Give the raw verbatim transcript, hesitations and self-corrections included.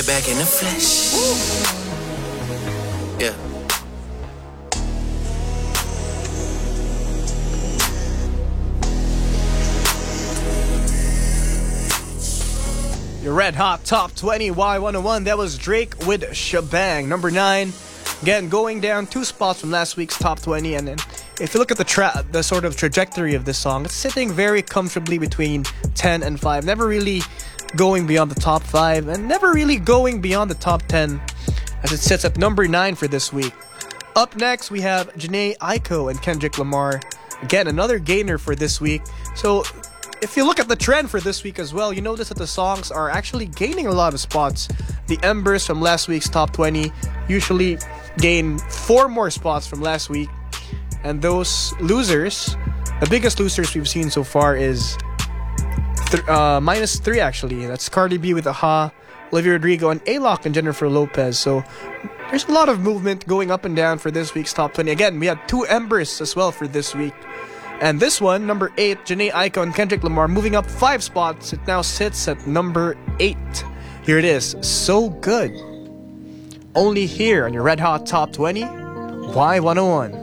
Back in the flesh. Yeah. Your Red Hot Top twenty Y one oh one. That was Drake with Shabang. Number nine. Again, going down two spots from last week's Top twenty. And then if you look at the tra- the sort of trajectory of this song, it's sitting very comfortably between ten and five. Never really going beyond the top five, and never really going beyond the top ten, as it sits at number nine for this week. Up next, we have Jhené Aiko and Kendrick Lamar. Again, another gainer for this week. So if you look at the trend for this week as well, you notice that the songs are actually gaining a lot of spots. The Embers from last week's Top twenty usually gain four more spots from last week. And those losers, the biggest losers we've seen so far is th- uh, minus three actually. That's Cardi B with Aha, Olivia Rodrigo, and A-Lock and Jennifer Lopez. So there's a lot of movement going up and down for this week's Top twenty. Again, we had two Embers as well for this week. And this one, number eight, Jhené Aiko and Kendrick Lamar, moving up five spots. It now sits at number eight. Here it is, So Good. Only here on your Red Hot Top twenty, Y one oh one.